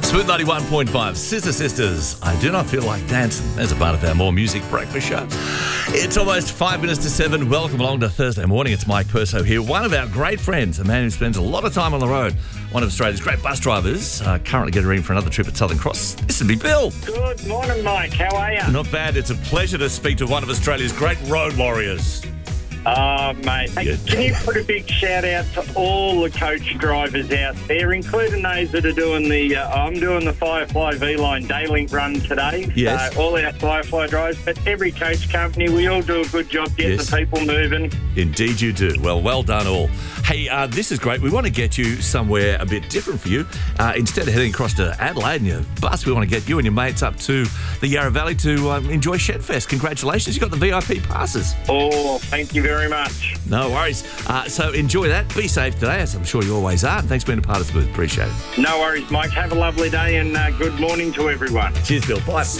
Smooth 91.5, Sister Sisters, I Do Not Feel Like Dancing, as a part of our More Music breakfast show. It's almost 5 minutes to 7. Welcome along to Thursday morning. It's Mike Perso here, one of our great friends, a man who spends a lot of time on the road, one of Australia's great bus drivers, currently getting ready for another trip at Southern Cross. This would be Bill. Good morning, Mike. How are you? Not bad. It's a pleasure to speak to one of Australia's great road warriors. Mate. Hey, can you put a big shout out to all the coach drivers out there, including those that are doing I'm doing the Firefly V-Line Daylink run today. Yes. So all our Firefly drivers, but every coach company, we all do a good job getting the people moving. Indeed you do. Well done all. Hey, this is great. We want to get you somewhere a bit different for you. Instead of heading across to Adelaide in your bus, we want to get you and your mates up to the Yarra Valley to enjoy Shedfest. Congratulations. You got the VIP passes. Oh, thank you very much. No worries. So enjoy that. Be safe today, as I'm sure you always are. Thanks for being a part of Smooth. Appreciate it. No worries, Mike. Have a lovely day and good morning to everyone. Cheers, Bill. Bye.